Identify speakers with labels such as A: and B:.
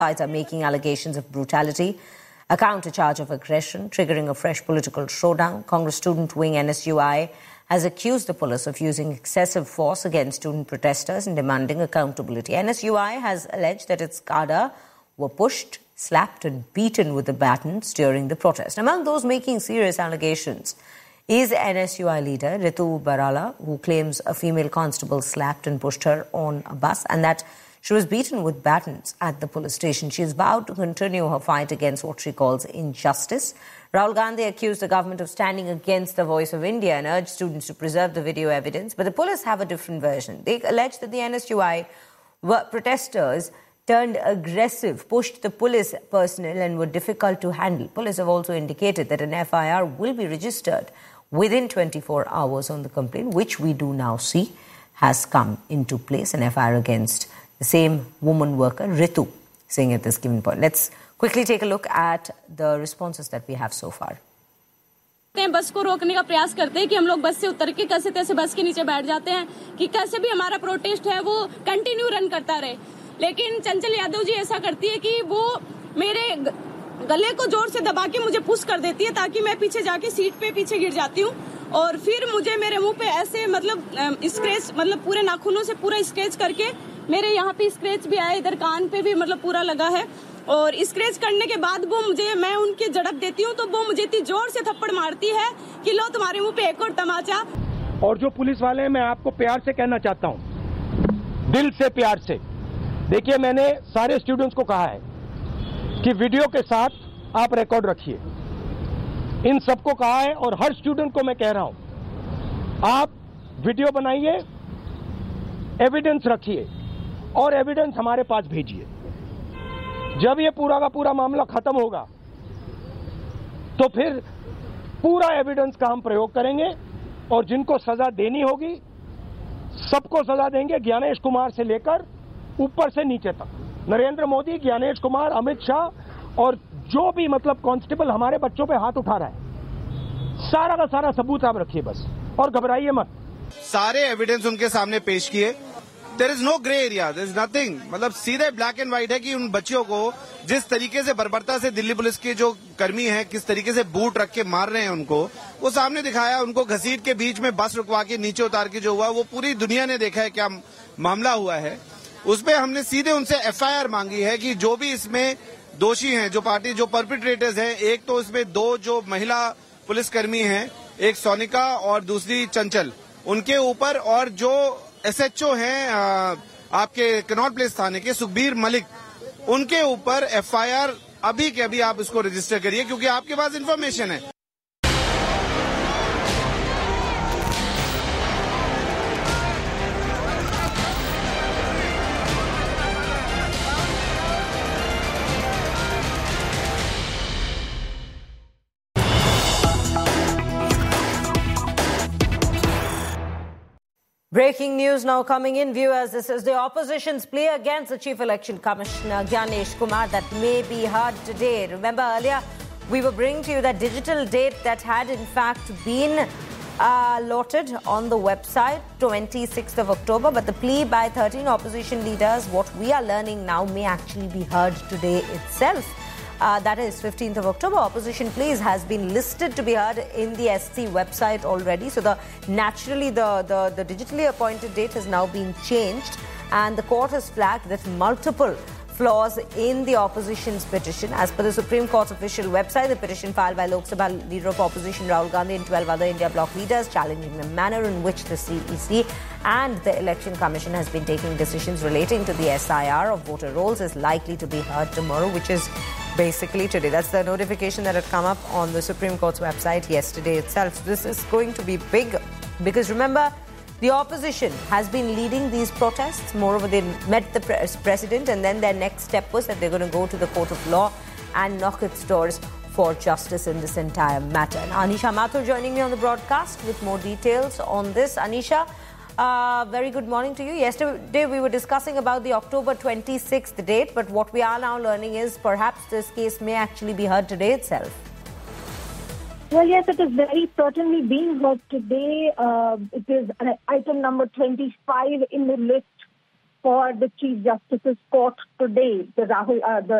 A: Are making allegations of brutality, a counter-charge of aggression, triggering a fresh political showdown. Congress student wing NSUI has accused the police of using excessive force against student protesters and demanding accountability. NSUI has alleged that its cadre were pushed, slapped and beaten with the batons during the protest. Among those making serious allegations is NSUI leader Ritu Barala, who claims a female constable slapped and pushed her on a bus and that she was beaten with batons at the police station. She has vowed to continue her fight against what she calls injustice. Rahul Gandhi accused the government of standing against the voice of India and urged students to preserve the video evidence. But the police have a different version. They allege that the NSUI protesters turned aggressive, pushed the police personnel and were difficult to handle. Police have also indicated that an FIR will be registered within 24 hours on the complaint, which we do now see has come into place, an FIR against the same woman worker, Ritu, saying at this given point. Let's quickly take a look at the responses that we have so far.
B: बस को रोकने का प्रयास करते हैं कि हम लोग बस से उतर के कैसे तैसे बस के नीचे बैठ जाते हैं कि कैसे भी हमारा प्रोटेस्ट है वो कंटिन्यू रन करता रहे। लेकिन चंचल यादव जी ऐसा करती है कि वो मेरे गले को जोर से दबा के मुझे पुश कर देती है ताकि मैं पीछे जाके सीट पे पीछे गिर जाती हूँ और फिर मुझे मेरे मुंह पे ऐसे स्क्रैच पूरे नाखूनों से पूरा स्क्रैच करके मेरे यहाँ पे स्क्रैच भी आया, इधर कान पे भी पूरा लगा है और स्क्रैच करने के बाद मैं उनके झड़प देती हूँ तो वो मुझे इतनी जोर से थप्पड़ मारती है कि लो तुम्हारे मुंह पे एक और तमाचा।
C: और जो पुलिस वाले हैं मैं आपको प्यार से कहना चाहता हूँ, दिल से प्यार से, देखिए मैंने सारे स्टूडेंट्स को कहा है कि वीडियो के साथ आप रिकॉर्ड रखिए। इन सबको कहा है और हर स्टूडेंट को मैं कह रहा हूँ आप वीडियो बनाइए, एविडेंस रखिए और एविडेंस हमारे पास भेजिए। जब ये पूरा का पूरा मामला खत्म होगा तो फिर पूरा एविडेंस का हम प्रयोग करेंगे और जिनको सजा देनी होगी सबको सजा देंगे, ज्ञानेश कुमार से लेकर ऊपर से नीचे तक। नरेंद्र मोदी, ज्ञानेश कुमार, अमित शाह और जो भी कांस्टेबल हमारे बच्चों पे हाथ उठा रहा है, सारा का सारा सबूत आप रखिए बस और घबराइए मत।
D: सारे एविडेंस उनके सामने पेश किए। There is no grey area, there is nothing, सीधे ब्लैक एंड व्हाइट है कि उन बच्चियों को जिस तरीके से बर्बरता से दिल्ली पुलिस के जो कर्मी हैं किस तरीके से बूट रख के मार रहे हैं उनको, वो सामने दिखाया। उनको घसीट के बीच में बस रुकवा के नीचे उतार के जो हुआ वो पूरी दुनिया ने देखा है क्या मामला हुआ है। उसपे हमने सीधे उनसे एफआईआर मांगी है कि जो भी इसमें दोषी हैं, जो पार्टी जो परपिट्रेटर्स हैं, एक तो इसमें दो जो महिला पुलिसकर्मी हैं, एक सोनिका और दूसरी चंचल, उनके ऊपर और जो एसएचओ हैं आपके कनॉट प्लेस थाने के सुखबीर मलिक, उनके ऊपर एफआईआर अभी के अभी आप इसको रजिस्टर करिए क्योंकि आपके पास इन्फॉर्मेशन है।
A: Breaking news now coming in, viewers. This is the opposition's plea against the Chief Election Commissioner, Gyanesh Kumar, that may be heard today. Remember earlier, we were bringing to you that digital date that had in fact been allotted on the website, 26th of October. But the plea by 13 opposition leaders, what we are learning now, may actually be heard today itself. That is 15th of October. Opposition pleas has been listed to be heard in the SC website already. So naturally the digitally appointed date has now been changed, and the court has flagged that multiple flaws in the opposition's petition. As per the Supreme Court's official website, the petition filed by Lok Sabha Leader of Opposition Rahul Gandhi and 12 other India bloc leaders challenging the manner in which the CEC and the Election Commission has been taking decisions relating to the SIR of voter rolls is likely to be heard tomorrow, which is basically today. That's the notification that had come up on the Supreme Court's website yesterday itself. This is going to be big because remember, the opposition has been leading these protests. Moreover, they met the president and then their next step was that they're going to go to the court of law and knock its doors for justice in this entire matter. And Anisha Mathur joining me on the broadcast with more details on this. Anisha, very good morning to you. Yesterday we were discussing about the October 26th date, but what we are now learning is perhaps this case may actually be heard today itself.
E: Well, yes, it is very certainly being heard today. It is item number 25 in the list for the Chief Justice's court today, the